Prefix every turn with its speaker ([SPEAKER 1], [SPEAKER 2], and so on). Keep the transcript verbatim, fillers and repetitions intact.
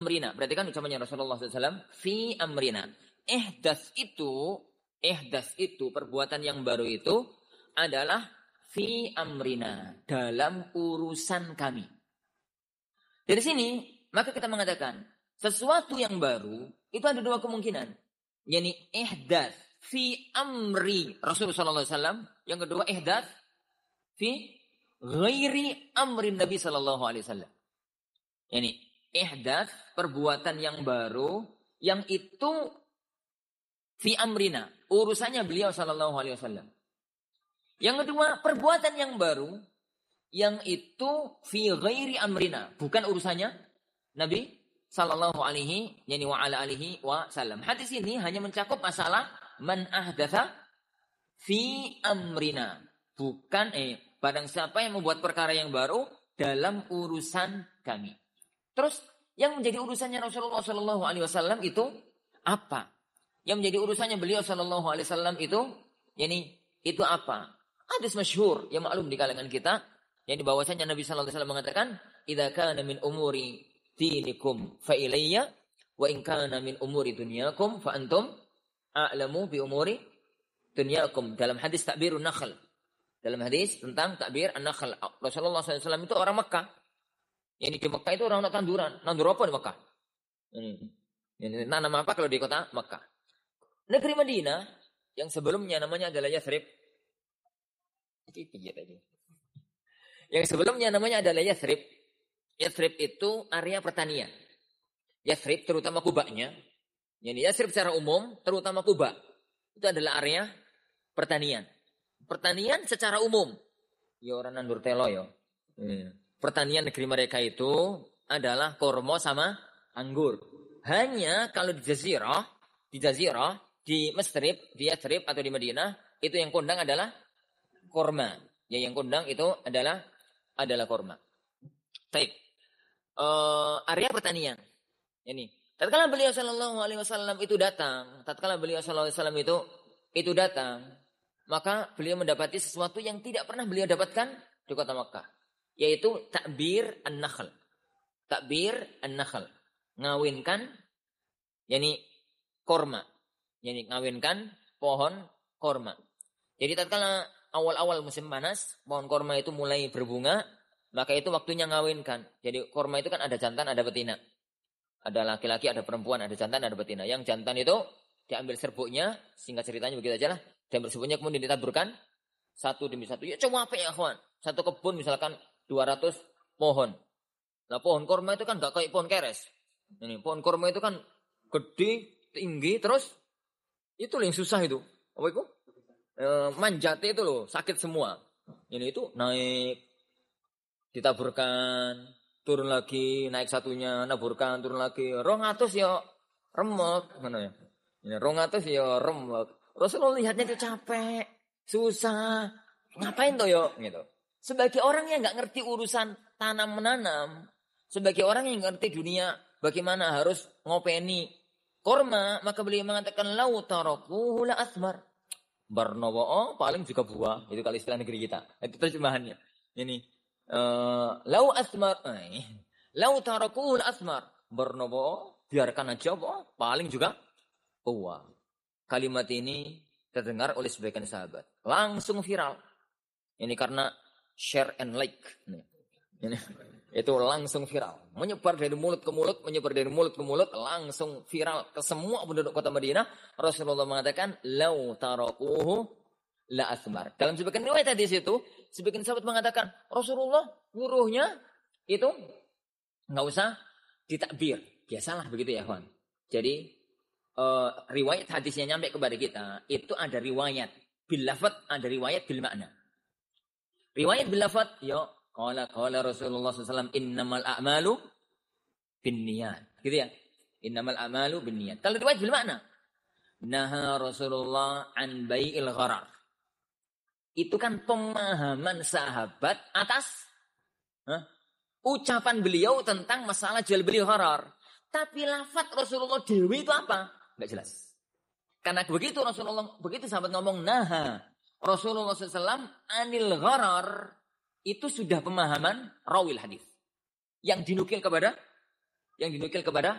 [SPEAKER 1] amrina. Berarti kan ucapannya Rasulullah shallallahu alaihi wasallam, fi amrina. Ihdas itu, ihdas itu, perbuatan yang baru itu adalah fi amrina, dalam urusan kami. Dari sini, maka kita mengatakan, sesuatu yang baru, itu ada dua kemungkinan. Yani ihdas fi amri Rasulullah shallallahu alaihi wasallam. Yang kedua, ihdas fi ghairi amri Nabi sallallahu alaihi wasallam. Yani ihdas, perbuatan yang baru, yang itu fi amrina, urusannya beliau sallallahu alaihi wasallam. Yang kedua, perbuatan yang baru, yang itu fi ghairi amrina, bukan urusannya Nabi sallallahu alaihi yani wa ala alihi wasallam. Hadis ini hanya mencakup masalah man ahdatsa fi amrina, bukan eh barang siapa yang membuat perkara yang baru dalam urusan kami. Terus yang menjadi urusannya Rasulullah sallallahu alaihi wasallam itu apa? Yang menjadi urusannya beliau sallallahu alaihi wasallam itu yani itu apa? Hadis masyhur yang maklum di kalangan kita, yang bahwasanya Nabi sallallahu alaihi wasallam mengatakan, "Idza kana min umuri dinikum fa ilayya wa in kana min umuri dunyakum fa antum a'lamu bi umuri dunyakum." Dalam hadis takbirun nakhl. Dalam hadis tentang takbir an-nakhl, Rasulullah sallallahu alaihi wasallam itu orang Mekah. Yang di Mekah itu orang tanduran. Nandur apa di Mekah? Ini. Ini nanam apa kalau di kota Mekah? Negeri Madinah yang sebelumnya namanya adalah Yathrib. Yang sebelumnya namanya adalah Yathrib. Yathrib itu area pertanian. Yathrib terutama kubahnya. Yani Yathrib secara umum terutama kubah. Itu adalah area pertanian. Pertanian secara umum. Ya orang nandur telo ya. Hmm. Pertanian negeri mereka itu adalah kormo sama anggur. Hanya kalau di Jazirah, di Jazirah, di Mesrib, di Yathrib atau di Madinah, itu yang kondang adalah korma. Ya, yang kondang itu adalah adalah korma. Baik. Uh, area pertanian. Ini. Tatkala beliau sallallahu alaihi wasallam itu datang, tatkala beliau sallallahu alaihi wasallam itu itu datang, maka beliau mendapati sesuatu yang tidak pernah beliau dapatkan di kota Makkah, yaitu takbir an-nakhl. Takbir an-nakhl. Ngawinkan yakni korma. Yani ngawinkan pohon korma. Jadi tatkala awal-awal musim panas, pohon korma itu mulai berbunga, maka itu waktunya ngawinkan. Jadi korma itu kan ada jantan, ada betina. Ada laki-laki, ada perempuan, ada jantan, ada betina. Yang jantan itu diambil serbuknya, singkat ceritanya begitu aja lah. Diambil serbuknya kemudian ditaburkan satu demi satu. Ya coba apa ya kawan? Satu kebun misalkan dua ratus pohon. Nah pohon korma itu kan gak kayak pohon keres. Ini pohon korma itu kan gede, tinggi, terus itu yang susah itu. Apa itu? E, manjatnya itu loh, sakit semua. Ini itu naik, ditaburkan, turun lagi, naik satunya, naburkan, turun lagi. Rong atus ya remek, mana ya? Ini rong atus ya remek. Rasulullah lihatnya itu capek, susah, ngapain toh yo? Gitu. Sebagai orang yang nggak ngerti urusan tanam menanam, sebagai orang yang ngerti dunia, bagaimana harus ngopeni korma, maka beliau mengatakan lau tarakuhu la asmar. Barnawa paling juga buah, itu kalau istilah negeri kita. Itu terjemahannya. Ini uh, lau asmar, eh, lau tarakuhu la asmar. Barnawa biarkan aja boh, paling juga buah. Kalimat ini terdengar oleh sebagian sahabat, langsung viral. Ini karena share and like. Nih. Ini, itu langsung viral. Menyebar dari mulut ke mulut, menyebar dari mulut ke mulut, langsung viral ke semua penduduk kota Madinah. Rasulullah mengatakan, lau tarakuhu la asmar. Dalam sebagian riwayat di situ, sebagian sahabat mengatakan, Rasulullah nyuruhnya itu nggak usah ditakbir. Biasalah begitu ya kawan. Jadi uh, riwayat hadisnya nyampe kepada kita, itu ada riwayat bil lafadz, ada riwayat bil makna. Riwayat bil lafadz, ya Qala qala Rasulullah sallallahu alaihi wasallam innamal a'malu binniyat. Gitu ya. Innamal a'malu binniyat. Kalau riwayat bil makna, naha Rasulullah an bai'il gharar. Itu kan pemahaman sahabat atas huh, ucapan beliau tentang masalah jual beli gharar. Tapi lafaz Rasulullah dewi itu apa? Enggak jelas. Karena begitu Rasulullah, begitu sahabat ngomong naha Rasulullah sallallahu alaihi wasallam anil gharar, itu sudah pemahaman rawil hadis yang dinukil kepada yang dinukil kepada